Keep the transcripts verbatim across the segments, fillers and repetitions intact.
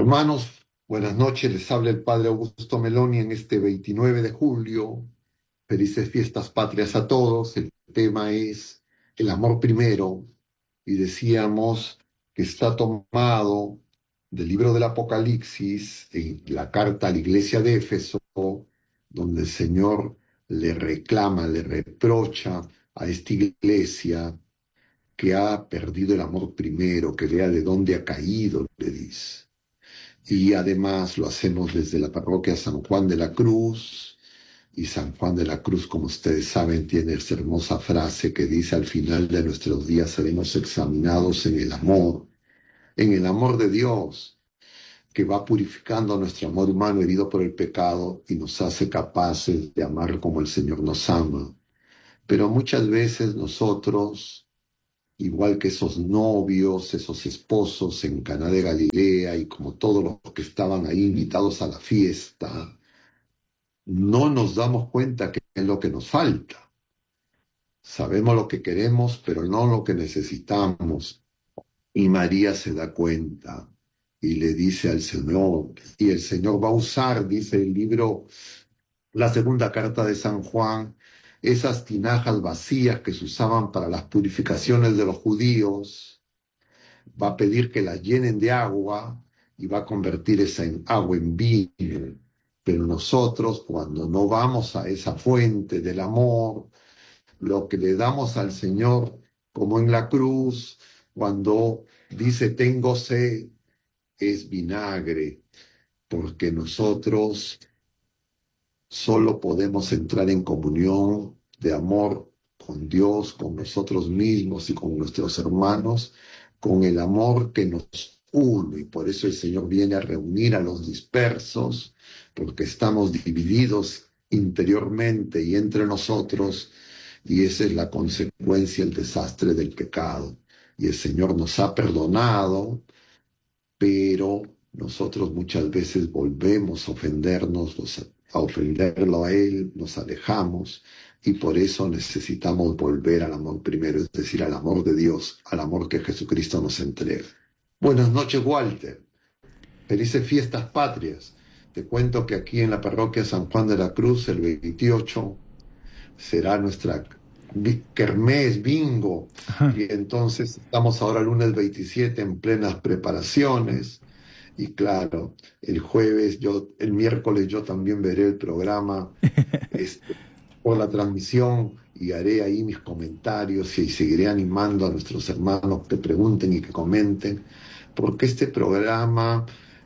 Hermanos, buenas noches. Les habla el Padre Augusto Meloni en este veintinueve de julio. Felices fiestas patrias a todos. El tema es el amor primero y decíamos que está tomado del libro del Apocalipsis, en la carta a la iglesia de Éfeso, donde el Señor le reclama, le reprocha a esta iglesia que ha perdido el amor primero, que vea de dónde ha caído, le dice. Y además lo hacemos desde la parroquia San Juan de la Cruz, y San Juan de la Cruz, como ustedes saben, tiene esa hermosa frase que dice: al final de nuestros días seremos examinados en el amor, en el amor de Dios, que va purificando nuestro amor humano herido por el pecado y nos hace capaces de amar como el Señor nos ama. Pero muchas veces nosotros, igual que esos novios, esos esposos en Caná de Galilea y como todos los que estaban ahí invitados a la fiesta, no nos damos cuenta que es lo que nos falta. Sabemos lo que queremos, pero no lo que necesitamos. Y María se da cuenta y le dice al Señor, y el Señor va a usar, dice el libro, la segunda carta de San Juan, esas tinajas vacías que se usaban para las purificaciones de los judíos, va a pedir que las llenen de agua y va a convertir esa en agua en vino. Pero nosotros, cuando no vamos a esa fuente del amor, lo que le damos al Señor, como en la cruz, cuando dice tengo sed, es vinagre, porque nosotros solo podemos entrar en comunión de amor con Dios, con nosotros mismos y con nuestros hermanos, con el amor que nos une. Y por eso el Señor viene a reunir a los dispersos, porque estamos divididos interiormente y entre nosotros, y esa es la consecuencia, el desastre del pecado. Y el Señor nos ha perdonado, pero nosotros muchas veces volvemos a ofendernos, a ofenderlo a Él, nos alejamos, y por eso necesitamos volver al amor primero, es decir, al amor de Dios, al amor que Jesucristo nos entrega. Buenas noches, Walter. Felices fiestas patrias. Te cuento que aquí en la parroquia San Juan de la Cruz, el veintiocho, será nuestra kermés, bingo. Ajá. Y entonces estamos ahora lunes veintisiete en plenas preparaciones. Y claro, el jueves, yo, el miércoles yo también veré el programa este, por la transmisión y haré ahí mis comentarios y seguiré animando a nuestros hermanos que pregunten y que comenten, porque este programa,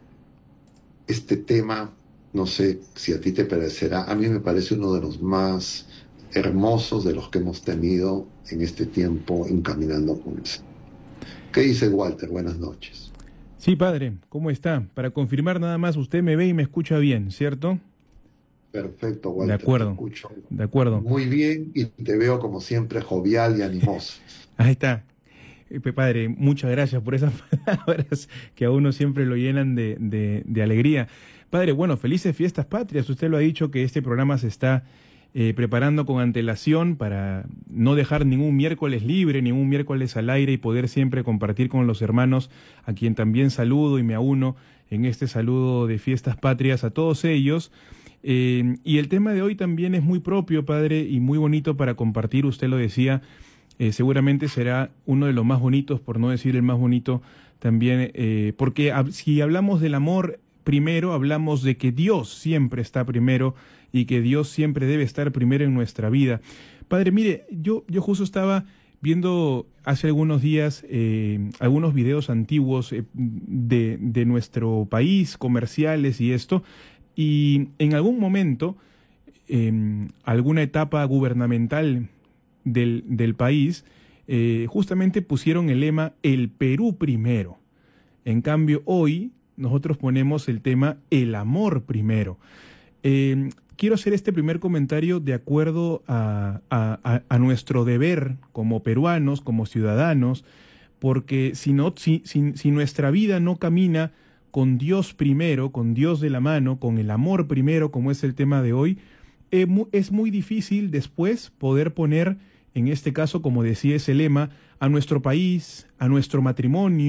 este tema, no sé si a ti te parecerá, a mí me parece uno de los más hermosos de los que hemos tenido en este tiempo encaminando con eso. ¿Qué dice Walter? Buenas noches. Sí, padre, ¿cómo está? Para confirmar nada más, usted me ve y me escucha bien, ¿cierto? Perfecto, Walter. De acuerdo, te escucho de acuerdo. Muy bien y te veo como siempre jovial y animoso. Ahí está. Eh, Padre, muchas gracias por esas palabras que a uno siempre lo llenan de, de, de alegría. Padre, bueno, felices fiestas patrias. Usted lo ha dicho que este programa se está Eh, preparando con antelación para no dejar ningún miércoles libre, ningún miércoles al aire y poder siempre compartir con los hermanos, a quien también saludo y me auno en este saludo de fiestas patrias a todos ellos. Eh, y el tema de hoy también es muy propio, padre, y muy bonito para compartir. Usted lo decía, eh, seguramente será uno de los más bonitos, por no decir el más bonito también, eh, porque hab- si hablamos del amor, primero hablamos de que Dios siempre está primero y que Dios siempre debe estar primero en nuestra vida. Padre, mire, yo, yo justo estaba viendo hace algunos días eh, algunos videos antiguos eh, de, de nuestro país, comerciales y esto, y en algún momento, en alguna etapa gubernamental del, del país, eh, justamente pusieron el lema "El Perú primero". En cambio, hoy nosotros ponemos el tema "El amor primero". Eh, quiero hacer este primer comentario de acuerdo a, a, a nuestro deber como peruanos, como ciudadanos, porque si, no, si, si, si nuestra vida no camina con Dios primero, con Dios de la mano, con el amor primero, como es el tema de hoy, eh, mu- es muy difícil después poder poner, en este caso, como decía ese lema, a nuestro país, a nuestro matrimonio,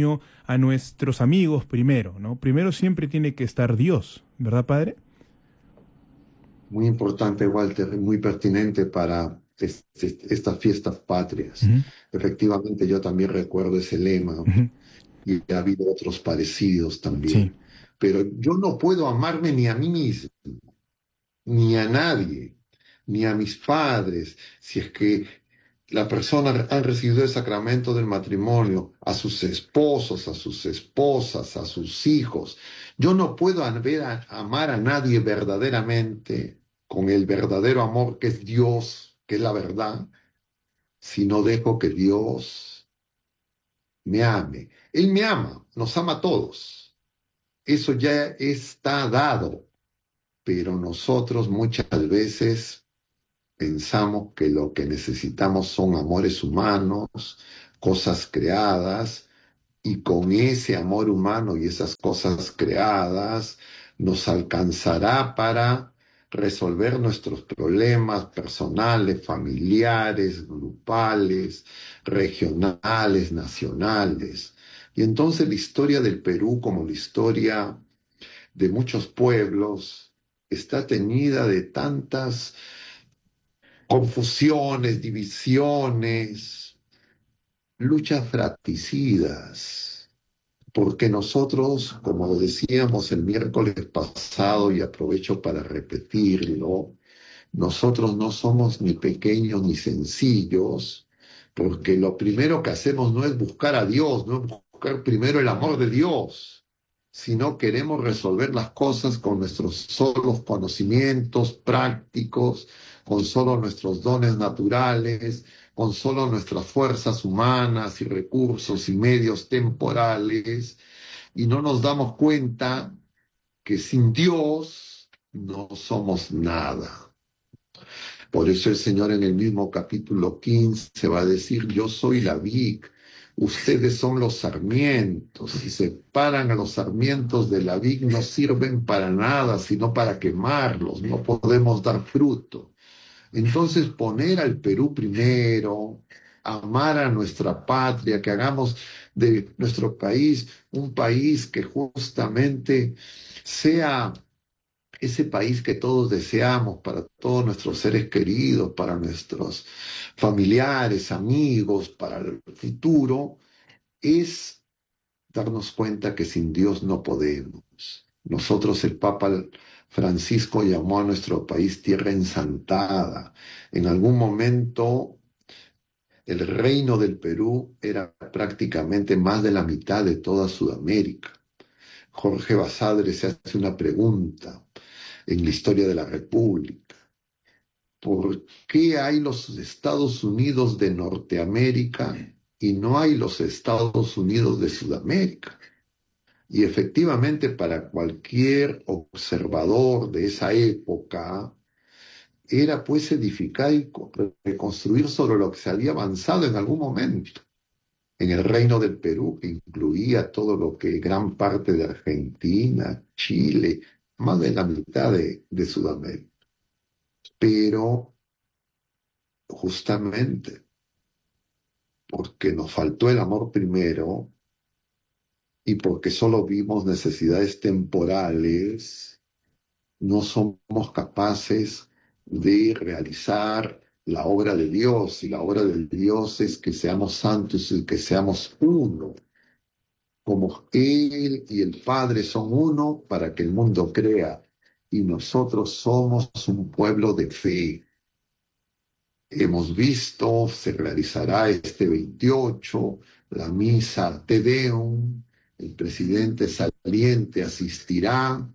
a nuestros amigos primero, ¿no? Primero siempre tiene que estar Dios, ¿verdad, Padre? Muy importante, Walter, muy pertinente para es- es- estas fiestas patrias. Ujú, Efectivamente, yo también recuerdo ese lema ujú. y ha habido otros parecidos Sí, también. Pero yo no puedo amarme ni a mí mismo, ni a nadie, ni a mis padres, si es que la persona ha recibido el sacramento del matrimonio, a sus esposos, a sus esposas, a sus hijos. Yo no puedo haber a- amar a nadie verdaderamente con el verdadero amor que es Dios, que es la verdad, si no dejo que Dios me ame. Él me ama, nos ama a todos. Eso ya está dado, pero nosotros muchas veces pensamos que lo que necesitamos son amores humanos, cosas creadas, y con ese amor humano y esas cosas creadas nos alcanzará para resolver nuestros problemas personales, familiares, grupales, regionales, nacionales. Y entonces la historia del Perú, como la historia de muchos pueblos, está teñida de tantas confusiones, divisiones, luchas fratricidas, porque nosotros, como decíamos el miércoles pasado, y aprovecho para repetirlo, nosotros no somos ni pequeños ni sencillos, porque lo primero que hacemos no es buscar a Dios, no es buscar primero el amor de Dios, sino queremos resolver las cosas con nuestros solos conocimientos prácticos, con solo nuestros dones naturales, con solo nuestras fuerzas humanas y recursos y medios temporales, y no nos damos cuenta que sin Dios no somos nada. Por eso el Señor en el mismo capítulo quince va a decir, yo soy la vid, ustedes son los sarmientos. Si separan a los sarmientos de la vid, no sirven para nada, sino para quemarlos, no podemos dar fruto. Entonces poner al Perú primero, amar a nuestra patria, que hagamos de nuestro país un país que justamente sea ese país que todos deseamos para todos nuestros seres queridos, para nuestros familiares, amigos, para el futuro, es darnos cuenta que sin Dios no podemos. Nosotros, el Papa Francisco llamó a nuestro país tierra ensantada. En algún momento, el reino del Perú era prácticamente más de la mitad de toda Sudamérica. Jorge Basadre se hace una pregunta en la historia de la República. ¿Por qué hay los Estados Unidos de Norteamérica y no hay los Estados Unidos de Sudamérica? Y efectivamente, para cualquier observador de esa época, era pues edificar y reconstruir sobre lo que se había avanzado en algún momento. En el reino del Perú, que incluía todo lo que gran parte de Argentina, Chile, más de la mitad de, de Sudamérica. Pero justamente porque nos faltó el amor primero y porque solo vimos necesidades temporales, no somos capaces de realizar la obra de Dios. Y la obra de Dios es que seamos santos y que seamos uno, como Él y el Padre son uno para que el mundo crea. Y nosotros somos un pueblo de fe. Hemos visto, se realizará este veintiocho, la misa Te Deum, el presidente saliente asistirá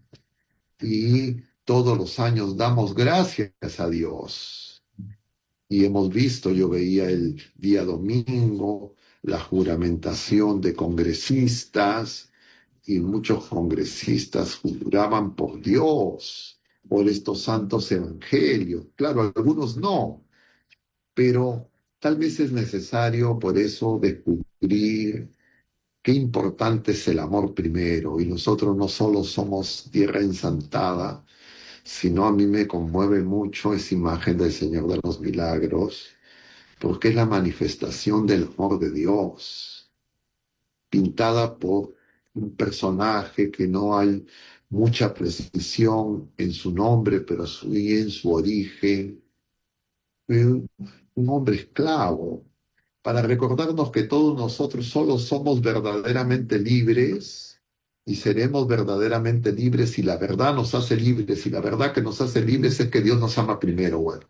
y todos los años damos gracias a Dios. Y hemos visto, yo veía el día domingo, la juramentación de congresistas y muchos congresistas juraban por Dios, por estos santos evangelios. Claro, algunos no, pero tal vez es necesario por eso descubrir qué importante es el amor primero. Y nosotros no solo somos tierra ensantada, sino a mí me conmueve mucho esa imagen del Señor de los Milagros, porque es la manifestación del amor de Dios. pintada por un personaje que no hay mucha precisión en su nombre, pero sí en su origen, un, un hombre esclavo, para recordarnos que todos nosotros solo somos verdaderamente libres y seremos verdaderamente libres si la verdad nos hace libres, y la verdad que nos hace libres es que Dios nos ama primero, bueno.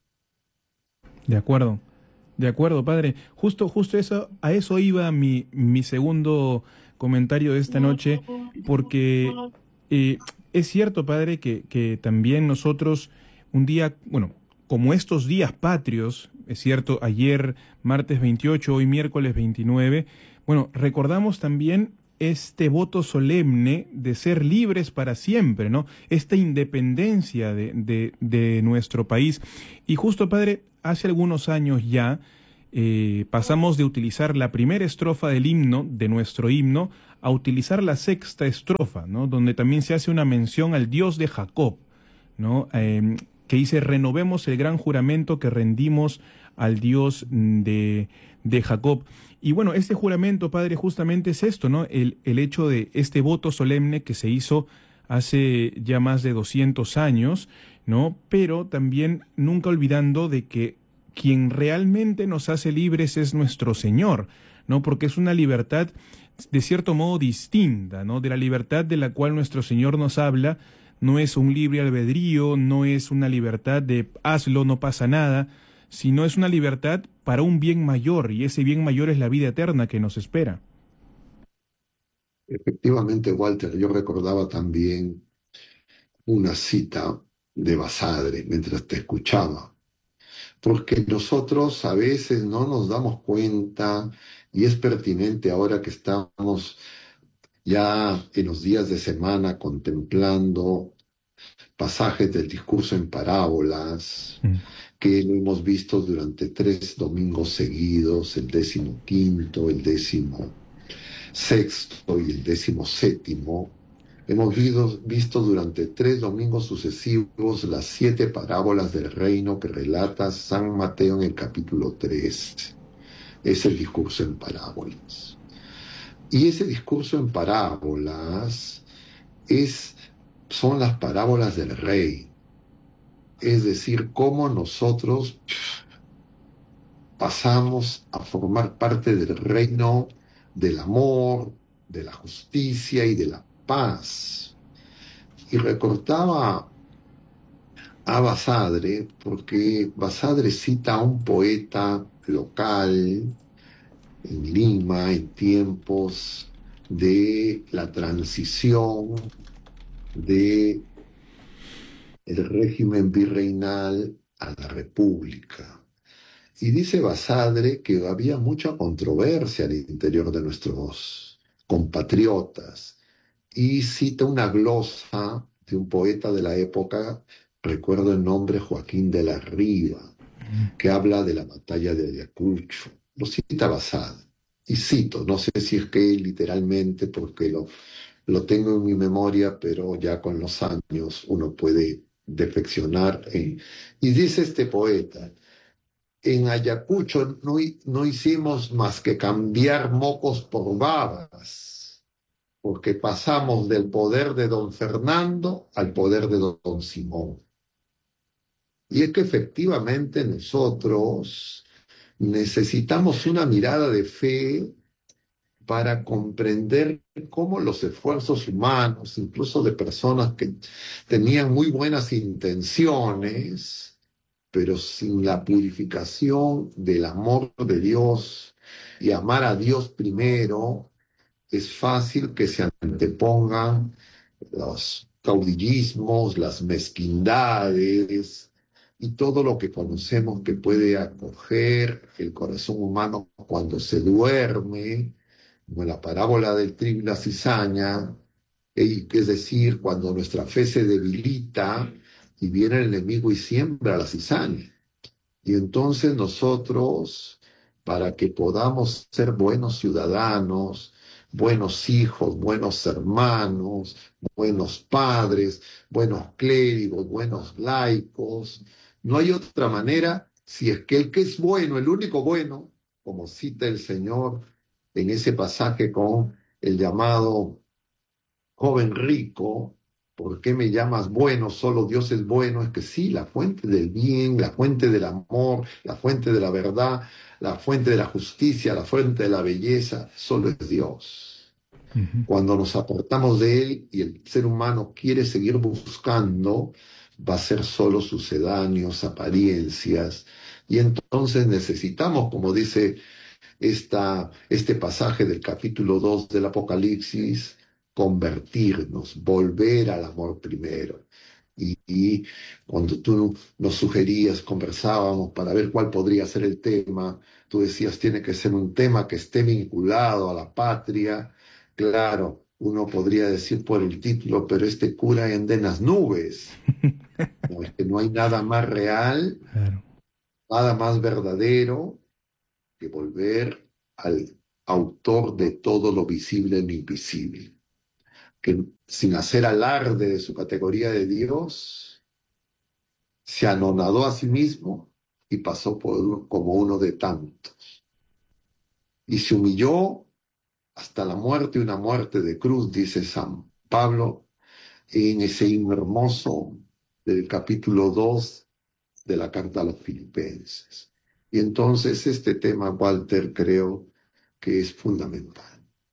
De acuerdo, de acuerdo, padre. Justo, justo eso, a eso iba mi, mi segundo comentario de esta noche, porque eh, es cierto, padre, que, que también nosotros un día, bueno, como estos días patrios, es cierto, ayer martes veintiocho, hoy miércoles veintinueve, bueno, recordamos también este voto solemne de ser libres para siempre, ¿no? Esta independencia de, de, de nuestro país. Y justo, padre, hace algunos años ya eh, pasamos de utilizar la primera estrofa del himno, de nuestro himno, a utilizar la sexta estrofa, ¿no? Donde también se hace una mención al Dios de Jacob, ¿no? Eh, que dice, renovemos el gran juramento que rendimos al Dios de, de Jacob. Y bueno, este juramento, padre, justamente es esto, ¿no? El, el hecho de este voto solemne que se hizo hace ya más de doscientos años, ¿no? Pero también nunca olvidando de que quien realmente nos hace libres es nuestro Señor, ¿no? Porque es una libertad de cierto modo distinta, ¿no? De la libertad de la cual nuestro Señor nos habla, no es un libre albedrío, no es una libertad de hazlo, no pasa nada, sino es una libertad para un bien mayor, y ese bien mayor es la vida eterna que nos espera. Efectivamente, Walter, yo recordaba también una cita de Basadre mientras te escuchaba, porque nosotros a veces no nos damos cuenta, y es pertinente ahora que estamos ya en los días de semana contemplando pasajes del discurso en parábolas, Mm. que lo hemos visto durante tres domingos seguidos, el décimo quinto, el décimo sexto y el décimo séptimo. Hemos visto, visto durante tres domingos sucesivos las siete parábolas del reino que relata San Mateo en el capítulo tres. Es el discurso en parábolas. Y ese discurso en parábolas es, son las parábolas del rey. Es decir, cómo nosotros pasamos a formar parte del reino del amor, de la justicia y de la paz. Y recortaba a Basadre porque Basadre cita a un poeta local en Lima en tiempos de la transición de el régimen virreinal a la república. Y dice Basadre que había mucha controversia al interior de nuestros compatriotas, y cita una glosa de un poeta de la época, recuerdo el nombre, Joaquín de la Riva, que habla de la batalla de Ayacucho. Lo cita Basadre. Y cito, no sé si es que literalmente, porque lo, lo tengo en mi memoria, pero ya con los años uno puede defeccionar. En... Y dice este poeta, en Ayacucho no, no hicimos más que cambiar mocos por babas, porque pasamos del poder de don Fernando al poder de don Simón. Y es que efectivamente nosotros necesitamos una mirada de fe para comprender cómo los esfuerzos humanos, incluso de personas que tenían muy buenas intenciones, pero sin la purificación del amor de Dios y amar a Dios primero, es fácil que se antepongan los caudillismos, las mezquindades y todo lo que conocemos que puede acoger el corazón humano cuando se duerme, como la parábola del trigo y la cizaña, es decir, cuando nuestra fe se debilita y viene el enemigo y siembra la cizaña. Y entonces nosotros, para que podamos ser buenos ciudadanos, buenos hijos, buenos hermanos, buenos padres, buenos clérigos, buenos laicos, no hay otra manera si es que el que es bueno, el único bueno, como cita el Señor en ese pasaje con el llamado joven rico. ¿Por qué me llamas bueno? Solo Dios es bueno. Es que sí, la fuente del bien, la fuente del amor, la fuente de la verdad, la fuente de la justicia, la fuente de la belleza, solo es Dios. Ujú. Cuando nos apartamos de Él y el ser humano quiere seguir buscando, va a ser solo sucedáneos, apariencias, y entonces necesitamos, como dice esta, este pasaje del capítulo dos del Apocalipsis, convertirnos, volver al amor primero. Y, y cuando tú nos sugerías, conversábamos para ver cuál podría ser el tema, tú decías, tiene que ser un tema que esté vinculado a la patria. Claro, uno podría decir por el título, pero este cura anda en las nubes. No, es que no hay nada más real, Claro. nada más verdadero que volver al autor de todo lo visible y lo invisible, que sin hacer alarde de su categoría de Dios, se anonadó a sí mismo y pasó por, como uno de tantos. Y se humilló hasta la muerte, una muerte de cruz, dice San Pablo, en ese himno hermoso del capítulo dos de la carta a los Filipenses. Y entonces este tema, Walter, creo que es fundamental.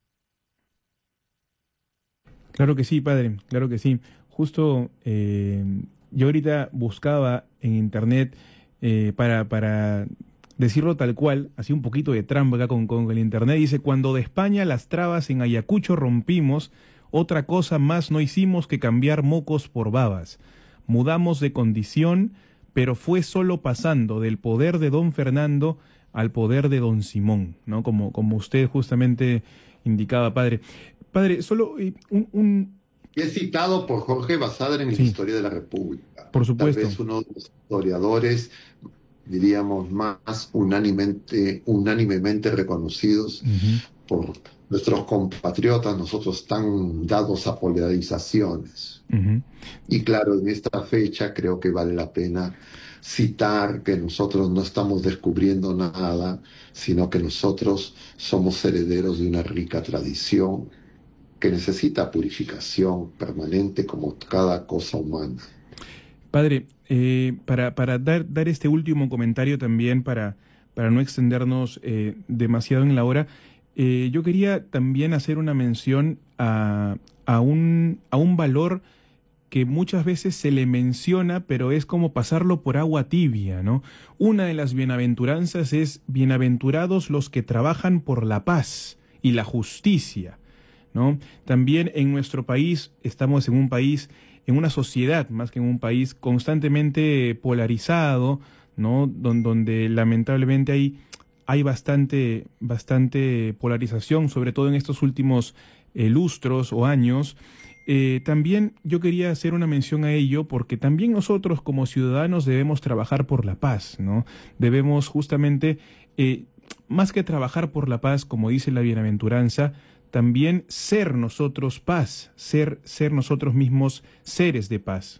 Claro que sí, padre, claro que sí. Justo eh, yo ahorita buscaba en internet eh, para, para decirlo tal cual, así un poquito de trampa acá con, con el internet, dice, cuando de España las trabas en Ayacucho rompimos, otra cosa más no hicimos que cambiar mocos por babas. Mudamos de condición, pero fue solo pasando del poder de don Fernando al poder de don Simón, ¿no? Como, como usted justamente indicaba, padre. Padre, solo eh, un, un- Y es citado por Jorge Basadre en la Sí, Historia de la República, por tal supuesto. vez uno de los historiadores, diríamos, más unánimemente, unánimemente reconocidos Ujú, por nuestros compatriotas, nosotros tan dados a polarizaciones. ujú. Y claro, en esta fecha creo que vale la pena citar que nosotros no estamos descubriendo nada, sino que nosotros somos herederos de una rica tradición que necesita purificación permanente como cada cosa humana. Padre, eh, para, para dar, dar este último comentario también, para, para no extendernos eh, demasiado en la hora, eh, yo quería también hacer una mención a, a un, a un valor que muchas veces se le menciona, pero es como pasarlo por agua tibia, ¿no? Una de las bienaventuranzas es bienaventurados los que trabajan por la paz y la justicia, ¿no? También en nuestro país, estamos en un país, en una sociedad, más que en un país constantemente polarizado, ¿no? Don- donde lamentablemente hay, hay bastante, bastante polarización, sobre todo en estos últimos eh, lustros o años. Eh, también yo quería hacer una mención a ello porque también nosotros como ciudadanos debemos trabajar por la paz, ¿no? Debemos justamente, eh, más que trabajar por la paz, como dice la bienaventuranza, también ser nosotros paz, ser, ser nosotros mismos seres de paz.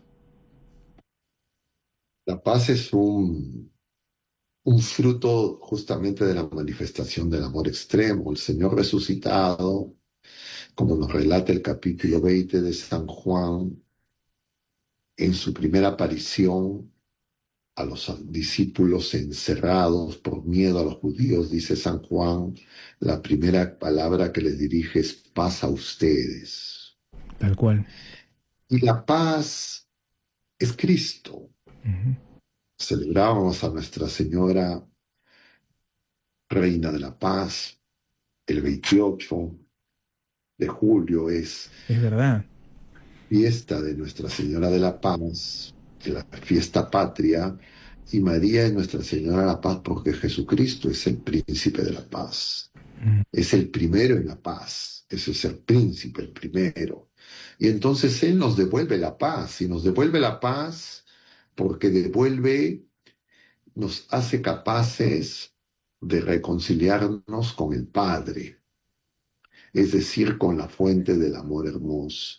La paz es un, un fruto justamente de la manifestación del amor extremo. El Señor resucitado, como nos relata el capítulo veinte de San Juan, en su primera aparición a los discípulos encerrados por miedo a los judíos, dice San Juan, la primera palabra que les dirige es paz a ustedes. Tal cual. Y la paz es Cristo. Ujú. Celebrábamos a Nuestra Señora, Reina de la Paz, el veintiocho de julio es Es verdad. fiesta de Nuestra Señora de la Paz, de la fiesta patria, y María es Nuestra Señora de la Paz porque Jesucristo es el príncipe de la paz. Mm. Es el primero en la paz, eso es el príncipe, el primero. Y entonces Él nos devuelve la paz, y nos devuelve la paz porque devuelve, nos hace capaces de reconciliarnos con el Padre, es decir, con la fuente del amor hermoso,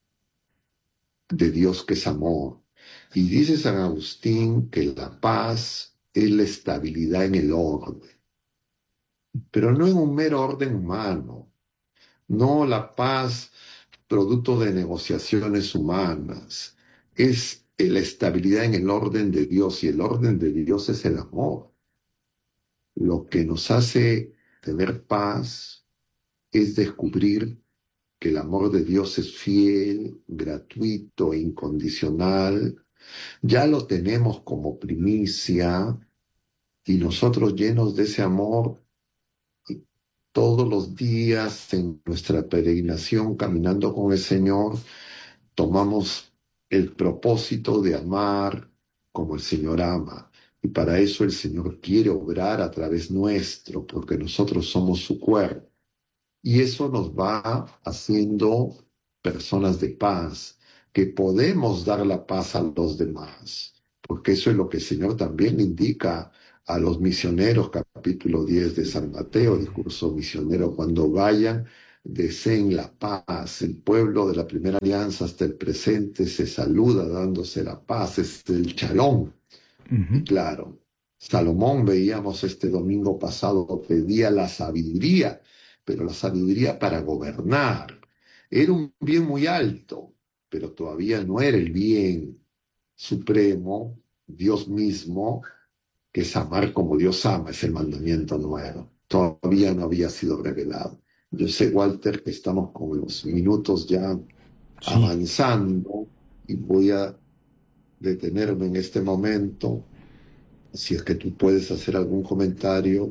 de Dios que es amor. Y dice San Agustín que la paz es la estabilidad en el orden. pero no en un mero orden humano, no la paz producto de negociaciones humanas, es la estabilidad en el orden de Dios, y el orden de Dios es el amor. Lo que nos hace tener paz es descubrir que el amor de Dios es fiel, gratuito e incondicional. Ya lo tenemos como primicia y nosotros, llenos de ese amor, todos los días en nuestra peregrinación caminando con el Señor, tomamos el propósito de amar como el Señor ama. Y para eso el Señor quiere obrar a través nuestro, porque nosotros somos su cuerpo. Y eso nos va haciendo personas de paz, que podemos dar la paz a los demás, porque eso es lo que el Señor también indica a los misioneros, capítulo diez de San Mateo, discurso misionero: cuando vayan, deseen la paz. El pueblo de la primera alianza hasta el presente se saluda dándose la paz, es el chalón. Y Ujú. claro, Salomón, veíamos este domingo pasado, pedía la sabiduría, pero la sabiduría para gobernar. Era un bien muy alto, pero todavía no era el bien supremo, Dios mismo, que es amar como Dios ama, es el mandamiento nuevo. Todavía no había sido revelado. Yo sé, Walter, que estamos con los minutos ya Sí. avanzando y voy a detenerme en este momento. Si es que tú puedes hacer algún comentario,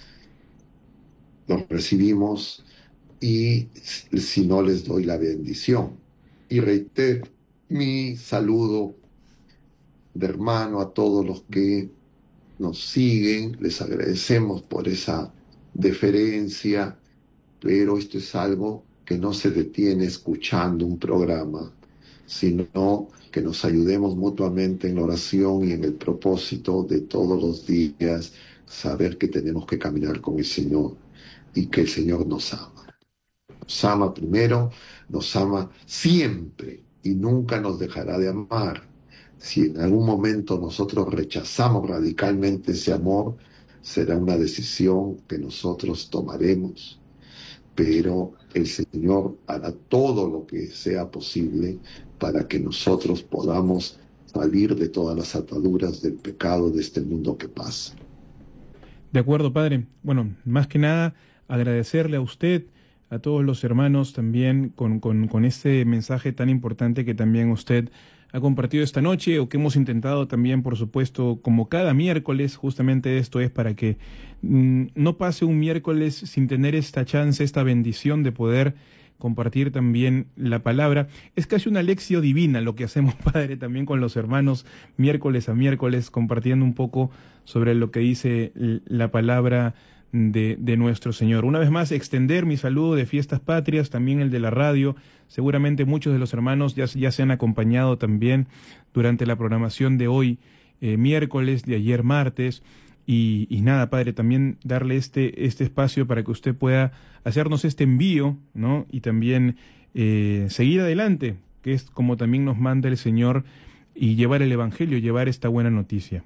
lo recibimos, y si no, les doy la bendición. Y reitero mi saludo de hermano a todos los que nos siguen, les agradecemos por esa deferencia, pero esto es algo que no se detiene escuchando un programa, sino que nos ayudemos mutuamente en la oración y en el propósito de todos los días, saber que tenemos que caminar con el Señor y que el Señor nos ama. Nos ama primero, nos ama siempre y nunca nos dejará de amar. Si en algún momento nosotros rechazamos radicalmente ese amor, será una decisión que nosotros tomaremos, pero el Señor hará todo lo que sea posible para que nosotros podamos salir de todas las ataduras del pecado de este mundo que pasa. De acuerdo, padre. Bueno, más que nada, agradecerle a usted, a todos los hermanos también, con, con, con este mensaje tan importante que también usted ha compartido esta noche, o que hemos intentado también, por supuesto, como cada miércoles. Justamente esto es para que mm, no pase un miércoles sin tener esta chance, esta bendición de poder compartir también la palabra. Es casi una lección divina lo que hacemos, padre, también con los hermanos, miércoles a miércoles, compartiendo un poco sobre lo que dice la palabra de, de nuestro Señor. Una vez más, extender mi saludo de Fiestas Patrias, también el de la radio. Seguramente muchos de los hermanos ya, ya se han acompañado también durante la programación de hoy, eh, miércoles, de ayer martes. Y, y nada, padre, también darle este, este espacio para que usted pueda hacernos este envío, ¿no? Y también eh, seguir adelante, que es como también nos manda el Señor, y llevar el Evangelio, llevar esta buena noticia.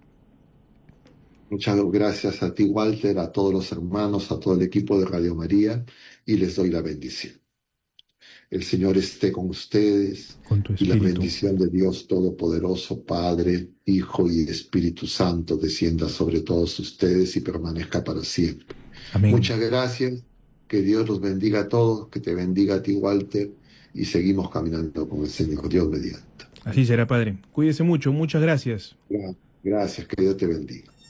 Muchas gracias a ti, Walter, a todos los hermanos, a todo el equipo de Radio María, y les doy la bendición. El Señor esté con ustedes, Con tu y la espíritu. bendición de Dios Todopoderoso, Padre, Hijo y Espíritu Santo, descienda sobre todos ustedes y permanezca para siempre. Amén. Muchas gracias, que Dios los bendiga a todos, que te bendiga a ti, Walter, y seguimos caminando con el Señor, Dios mediante. Así será, padre. Cuídese mucho. Muchas gracias. Gracias, que Dios te bendiga.